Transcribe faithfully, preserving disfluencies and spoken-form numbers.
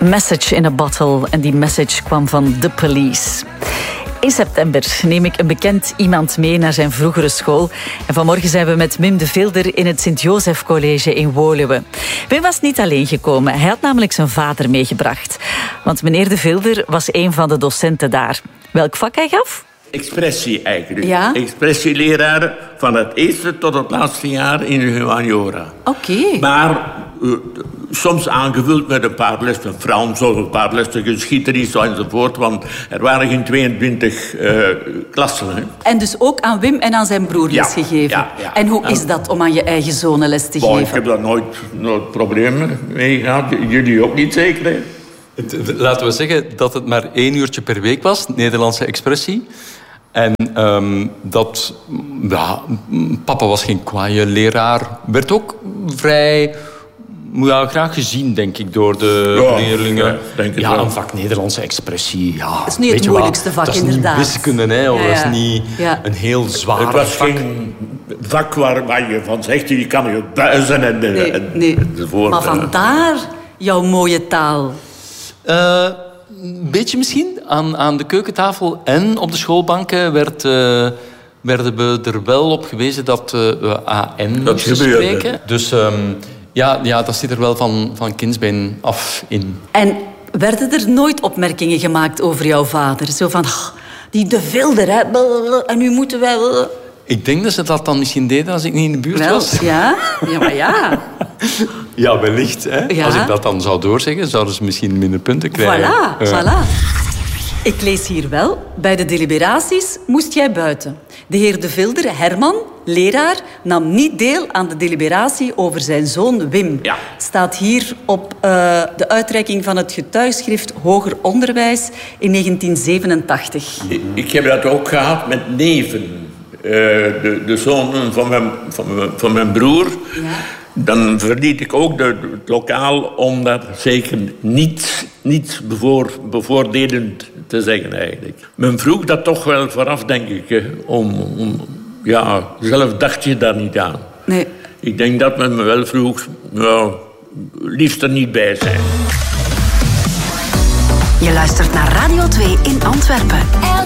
Message in a Bottle. En die message kwam van The Police. In september neem ik een bekend iemand mee naar zijn vroegere school. En vanmorgen zijn we met Wim de Vilder in het Sint-Joseph College in Woluwe. Wim was niet alleen gekomen. Hij had namelijk zijn vader meegebracht. Want meneer de Vilder was een van de docenten daar. Welk vak hij gaf? Expressie eigenlijk. Ja? Expressieleraar van het eerste tot het laatste jaar in de humaniora. Oké. Okay. Maar uh, soms aangevuld met een paar lessen Frans of een paar lessen geschiedenis enzovoort. Want er waren geen tweeëntwintig uh, klassen. Hè. En dus ook aan Wim en aan zijn broer les ja, gegeven. Ja, ja. En hoe is dat om aan je eigen zonen les te Bon, geven? Ik heb daar nooit, nooit problemen mee gehad. Jullie ook niet zeker, hè? Laten we zeggen dat het maar één uurtje per week was, Nederlandse expressie. En um, dat... Ja, papa was geen kwaaie leraar. Werd ook vrij... Ja, graag gezien, denk ik, door de ja, leerlingen. Ja, denk ja wel. een vak Nederlandse expressie. Ja, dat is niet het moeilijkste vak, dat is inderdaad. Niet wiskunde, hè, of ja, ja. dat is niet ja. een heel zwaar vak. Het was vak. geen vak waar, waar je van zegt, je kan je buizen en, nee, en, nee. enzovoort. Maar vandaar jouw mooie taal. Uh, een beetje misschien. Aan, aan de keukentafel en op de schoolbanken werd... Uh, werden we er wel op gewezen dat uh, we A N dat moesten gebeurde. spreken. Dus um, ja, ja, dat zit er wel van, van kindsbeen af in. En werden er nooit opmerkingen gemaakt over jouw vader? Zo van, oh, die de Vilder, hè? En nu moeten wij... Ik denk dat ze dat dan misschien deden als ik niet in de buurt wel, was. Ja, ja, maar ja. Ja, wellicht. Hè? Ja. Als ik dat dan zou doorzeggen, zouden ze misschien minder punten krijgen. Voilà, uh. voilà. Ik lees hier wel, bij de deliberaties moest jij buiten. De heer De Vilder, Herman, leraar, nam niet deel aan de deliberatie over zijn zoon Wim. Ja. Staat hier op uh, de uitreiking van het getuigschrift Hoger Onderwijs in negentien zevenentachtig. Ik, ik heb dat ook gehad met neven. Uh, de, de zonen van mijn, van mijn, van mijn broer. Ja. Dan verliet ik ook de, het lokaal om daar zeker niets, niets bevoor, bevoordelend te zeggen eigenlijk. Men vroeg dat toch wel vooraf, denk ik. Hè, om, om, ja, zelf dacht je daar niet aan. Nee. Ik denk dat men me wel vroeg, nou, liefst er niet bij zijn. Je luistert naar Radio twee in Antwerpen.